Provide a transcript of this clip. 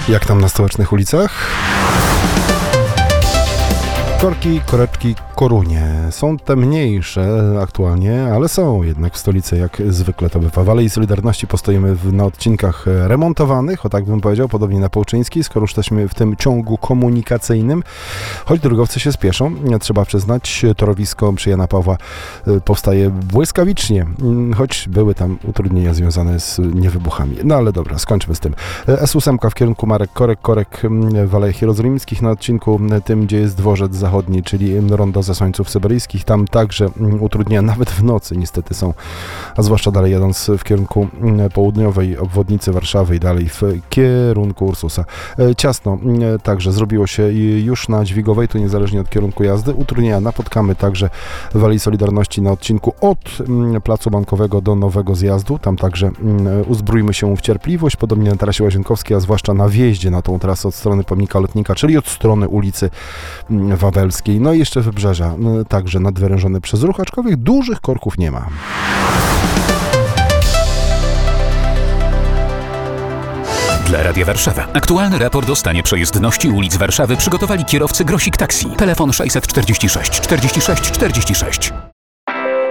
Jak tam na stołecznych ulicach? Korki, koreczki, korunie. Są te mniejsze aktualnie, ale są jednak w stolicy, jak zwykle to bywa. W Alei Solidarności postoimy na odcinkach remontowanych, o tak bym powiedział, podobnie na Połczyńskiej, skoro już jesteśmy w tym ciągu komunikacyjnym. Choć drogowcy się spieszą, trzeba przyznać, torowisko przy Jana Pawła powstaje błyskawicznie, choć były tam utrudnienia związane z niewybuchami. No ale dobra, skończmy z tym. S8 w kierunku Marek Korek w Alejach Jerozolimskich na odcinku tym, gdzie jest dworzec zachodni, czyli rondo Zasłańców Syberyjskich. Tam także utrudnienia nawet w nocy niestety są, a zwłaszcza dalej jadąc w kierunku południowej obwodnicy Warszawy i dalej w kierunku Ursusa. Ciasno także zrobiło się już na Dźwigowej, tu niezależnie od kierunku jazdy. Utrudnienia napotkamy także w Alei Solidarności na odcinku od Placu Bankowego do Nowego Zjazdu. Tam także uzbrójmy się w cierpliwość, podobnie na trasie Łazienkowskiej, a zwłaszcza na wjeździe na tą trasę od strony Pomnika Lotnika, czyli od strony ulicy Wawelskiej. No i jeszcze Wybrzeża, także nadwyrężone przez ruch, aczkolwiek dużych korków nie ma. Dla Radia Warszawa. Aktualny raport o stanie przejezdności ulic Warszawy przygotowali kierowcy Grosik Taxi. Telefon 646 46 46.